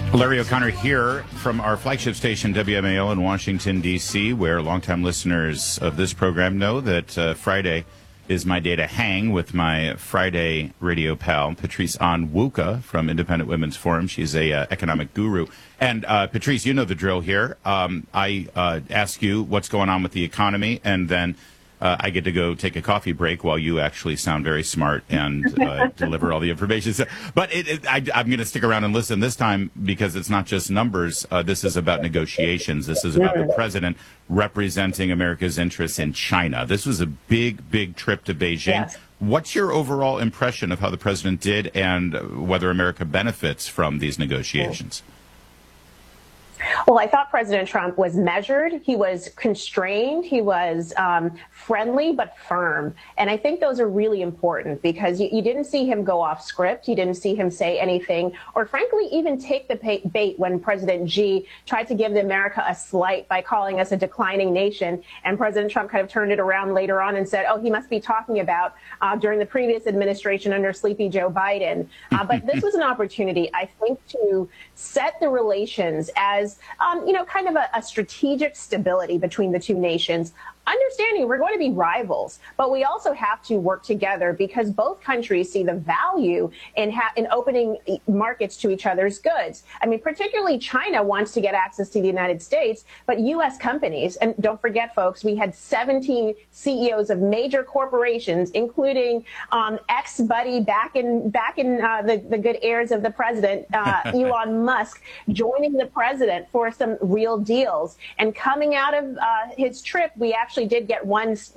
Larry O'Connor here from our flagship station, WMAL in Washington, D.C., where longtime listeners of this program know that Friday is my day to hang with my Friday radio pal, Patrice Onwuka from Independent Women's Forum. She's a economic guru. And Patrice, you know the drill here. I ask you what's going on with the economy, and then I get to go take a coffee break while you actually sound very smart and deliver all the information. So, but I'm going to stick around and listen this time because it's not just numbers. This is about negotiations. This is about the president representing America's interests in China. This was a big, big trip to Beijing. Yes. What's your overall impression of how the president did and whether America benefits from these negotiations? Well, I thought President Trump was measured. He was constrained. He was friendly but firm. And I think those are really important because you didn't see him go off script. You didn't see him say anything or, frankly, even take the bait when President Xi tried to give America a slight by calling us a declining nation. And President Trump kind of turned it around later on and said, oh, he must be talking about during the previous administration under sleepy Joe Biden. But this was an opportunity, I think, to set the relations as kind of a strategic stability between the two nations. Understanding we're going to be rivals, but we also have to work together because both countries see the value in opening markets to each other's goods. I mean, particularly China wants to get access to the United States, but U.S. companies, and don't forget, folks, we had 17 CEOs of major corporations, including ex-buddy back in the good heirs of the president, Elon Musk, joining the president for some real deals. And coming out of his trip, we actually did get one